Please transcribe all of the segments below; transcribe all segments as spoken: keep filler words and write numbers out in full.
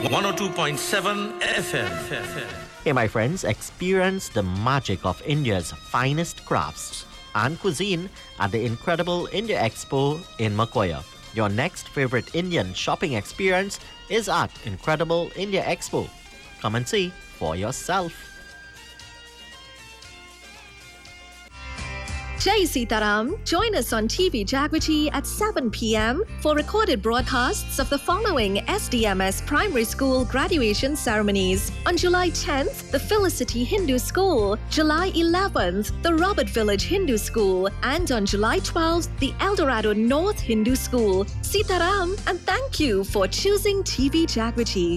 one oh two point seven F M. Hey my friends, experience the magic of India's finest crafts and cuisine at the incredible India Expo in Makoya. Your next favorite Indian shopping experience is at Incredible India Expo. Come and see for yourself. Jai Sitaram, join us on T V Jagriti at seven p.m. for recorded broadcasts of the following S D M S Primary School graduation ceremonies. On July tenth, the Felicity Hindu School, July eleventh, the Robert Village Hindu School, and on July twelfth, the Eldorado North Hindu School. Sitaram, and thank you for choosing T V Jagriti.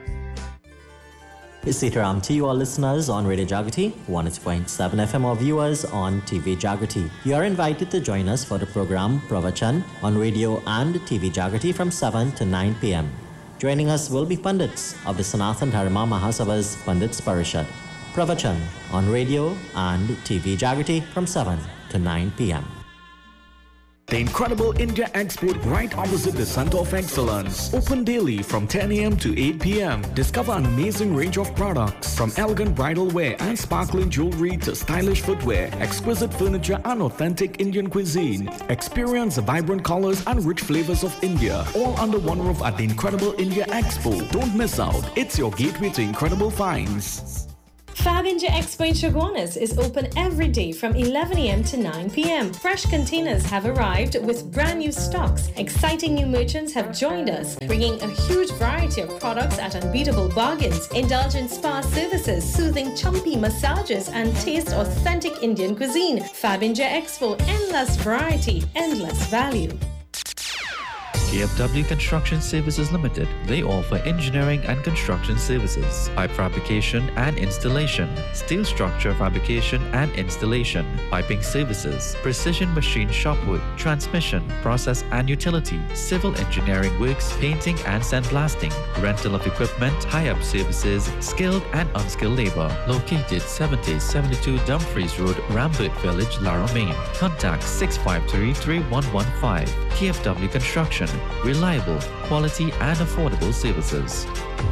It's Sitaram to you all listeners on Radio Jagriti, one oh two point seven F M, or viewers on T V Jagriti. You are invited to join us for the program Pravachan on radio and T V Jagriti from seven to nine p.m. Joining us will be Pandits of the Sanathan Dharma Mahasabha's Pandits Parishad. Pravachan on radio and T V Jagriti from seven to nine p.m. The Incredible India Expo right opposite the Center of Excellence. Open daily from ten a.m. to eight p.m. Discover an amazing range of products from elegant bridal wear and sparkling jewelry to stylish footwear, exquisite furniture and authentic Indian cuisine. Experience the vibrant colors and rich flavors of India, all under one roof at the Incredible India Expo. Don't miss out. It's your gateway to incredible finds. Fab India Expo in Chaguanas is open every day from eleven a.m. to nine p.m. Fresh containers have arrived with brand new stocks. Exciting new merchants have joined us, bringing a huge variety of products at unbeatable bargains. Indulge in spa services, soothing chumpy massages, and taste authentic Indian cuisine. Fab India Expo, endless variety, endless value. K F W Construction Services Limited. They offer engineering and construction services, pipe fabrication and installation, steel structure fabrication and installation, piping services, precision machine shop work, transmission, process and utility, civil engineering works, painting and sandblasting, rental of equipment, high-up services, skilled and unskilled labor. Located seventy seventy-two Dumfries Road, Rambert Village, Lara, Maine. Contact six five three, three one one five. K F W Construction. Reliable, quality and affordable services.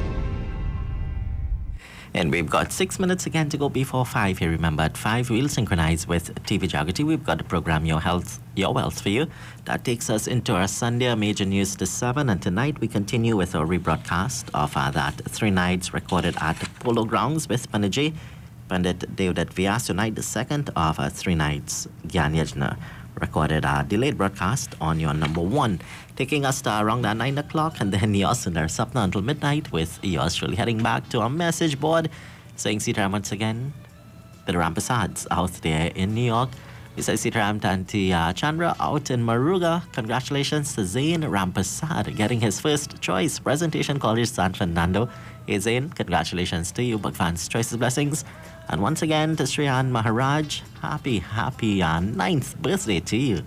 And we've got six minutes again to go before five here. Remember, at five, we'll synchronize with T V Jagriti. We've got the program Your Health, Your Wealth for you. That takes us into our Sunday major news to seven. And tonight, we continue with our rebroadcast of uh, that three nights recorded at Polo Grounds with Pandit Pandit Devdutt Vyas. Tonight, the second of uh, three nights, Gyan Yajna, recorded a delayed broadcast on your number one, taking us to around uh, nine o'clock, and then yours and our Sapna until midnight, with yours truly heading back to our message board, saying Sitaram once again to the Rampasads out there in New York. We say Sitaram to Auntie uh, Chandra out in Maruga. Congratulations to Zain Rampasad getting his first choice, Presentation College San Fernando. Hey Zain, congratulations to you, Bhagwan's choices, blessings. And once again to Srihan Maharaj, happy, happy uh, ninth birthday to you.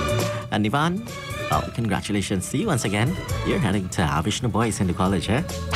And Ivan, well, congratulations to you once again. You're heading to Vishnu Boys Hindu College, eh?